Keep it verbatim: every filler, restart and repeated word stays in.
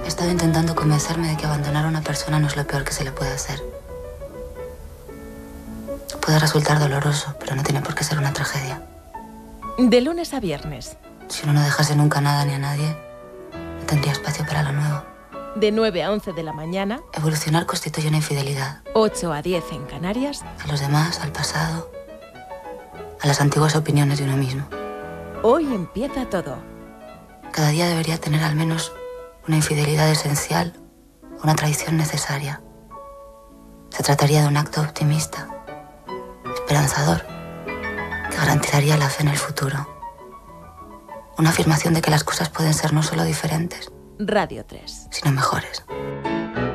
He estado intentando convencerme de que abandonar a una persona no es lo peor que se le puede hacer. Puede resultar doloroso, pero no tiene por qué ser una tragedia. De lunes a viernes. Si uno no dejase nunca nada ni a nadie, no tendría espacio para lo nuevo. De nueve a once de la mañana. Evolucionar constituye una infidelidad. ocho a diez en Canarias. A los demás, al pasado, a las antiguas opiniones de uno mismo. Hoy empieza todo. Cada día debería tener al menos una infidelidad esencial, una traición necesaria. Se trataría de un acto optimista, esperanzador, que garantizaría la fe en el futuro. Una afirmación de que las cosas pueden ser no solo diferentes, Radio tres. sino mejores.